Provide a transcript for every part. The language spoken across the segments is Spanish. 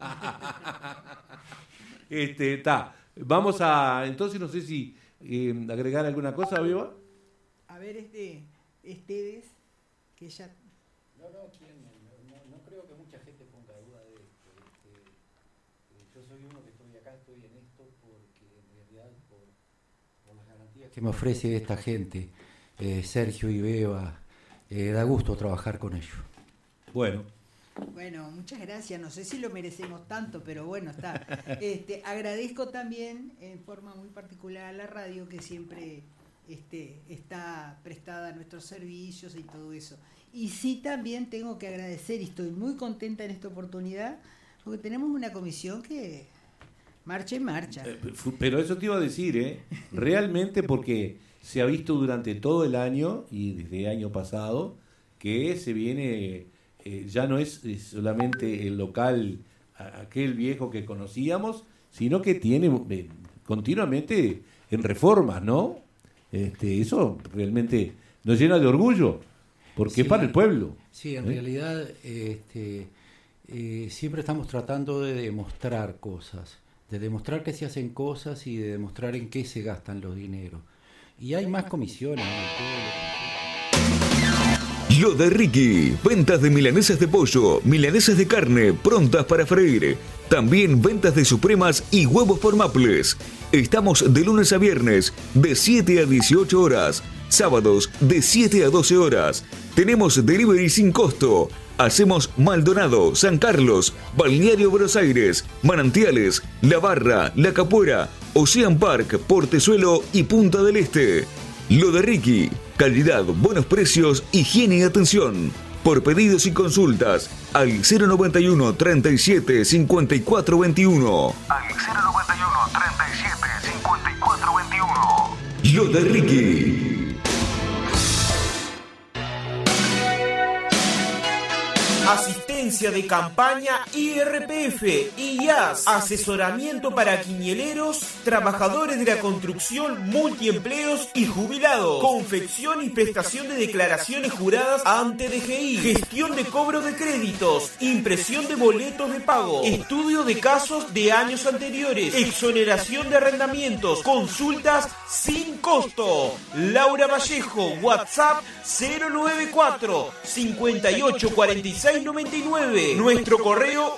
Está. Vamos a, entonces no sé si agregar alguna cosa, Beba. A ver, Esteves, que ya... No creo que mucha gente ponga duda de esto. Yo soy uno que estoy acá, estoy en esto porque en realidad por las garantías que me ofrece esta gente, Sergio y Beba, da gusto trabajar con ellos. Bueno, muchas gracias. No sé si lo merecemos tanto, pero bueno, está. Agradezco también en forma muy particular a la radio que siempre está prestada a nuestros servicios y todo eso. Y sí también tengo que agradecer, y estoy muy contenta en esta oportunidad, porque tenemos una comisión que marcha y marcha. Pero eso te iba a decir, realmente, porque se ha visto durante todo el año y desde el año pasado que se viene, ya no es solamente el local, aquel viejo que conocíamos, sino que tiene continuamente en reformas, ¿no? Eso realmente nos llena de orgullo, porque sí, es para el pueblo. Sí, en realidad siempre estamos tratando de demostrar cosas, de demostrar que se hacen cosas y de demostrar en qué se gastan los dineros. Y hay más comisiones en el pueblo. Lo de Ricky, ventas de milanesas de pollo, milanesas de carne, prontas para freír. También ventas de supremas y huevos por Maples. Estamos de lunes a viernes, de 7 a 18 horas. Sábados, de 7 a 12 horas. Tenemos delivery sin costo. Hacemos Maldonado, San Carlos, Balneario Buenos Aires, Manantiales, La Barra, La Capuera, Ocean Park, Portezuelo y Punta del Este. Lo de Ricky, calidad, buenos precios, higiene y atención. Por pedidos y consultas, al 091 37 54 21. Al 091 37 54 21. Lo de Ricky. Asistencia de campaña IRPF, IAS, asesoramiento para quiñeleros, trabajadores de la construcción, multiempleos y jubilados, confección y prestación de declaraciones juradas ante DGI, gestión de cobro de créditos, impresión de boletos de pago, estudio de casos de años anteriores, exoneración de arrendamientos, consultas sin costo. Laura Vallejo, WhatsApp 094 58 46 99. Nuestro correo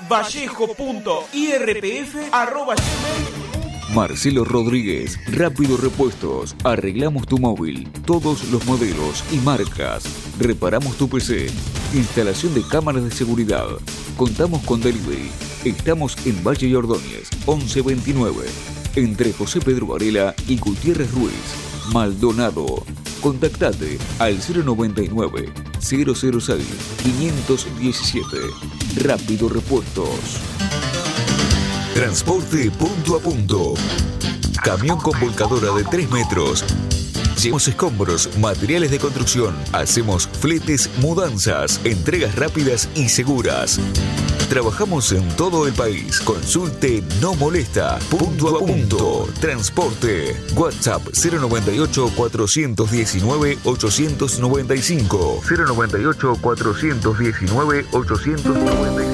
vallejo.irpf@gmail. Marcelo Rodríguez, Rápido Repuestos. Arreglamos tu móvil, todos los modelos y marcas. Reparamos tu PC. Instalación de cámaras de seguridad. Contamos con delivery. Estamos en Valle y Ordóñez, 1129. Entre José Pedro Varela y Gutiérrez Ruiz. Maldonado. Contactate al 099 006 517. Rápido Repuestos. Transporte punto a punto. Camión con volcadora de 3 metros. Llevamos escombros, materiales de construcción. Hacemos fletes, mudanzas, entregas rápidas y seguras. Trabajamos en todo el país. Consulte No Molesta. Punto a punto. Transporte. WhatsApp 098 419 895. 098 419 895.